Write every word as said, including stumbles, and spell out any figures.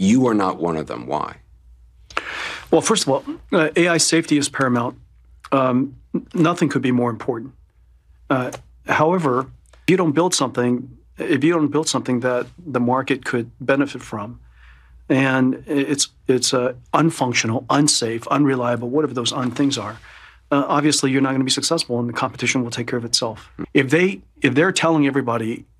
You are not one of them. Why? Well, first of all, uh, A I safety is paramount. Um, nothing could be more important. Uh, however, if you don't build something, if you don't build something that the market could benefit from, and it's it's uh, unfunctional, unsafe, unreliable, whatever those un things are, uh, obviously you're not going to be successful, and the competition will take care of itself. If they if they're telling everybody